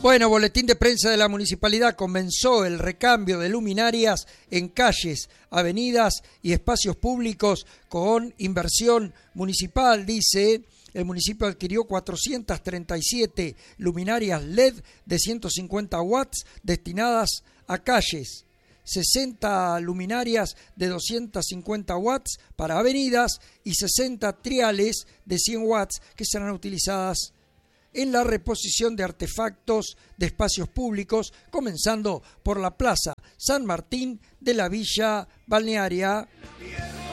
Bueno, boletín de prensa de la municipalidad. Comenzó el recambio de luminarias en calles, avenidas y espacios públicos con inversión municipal, dice. El municipio adquirió 437 luminarias LED de 150 watts destinadas a calles, 60 luminarias de 250 watts para avenidas y 60 triales de 100 watts que serán utilizadas en la reposición de artefactos de espacios públicos, comenzando por la Plaza San Martín de la Villa Balnearia.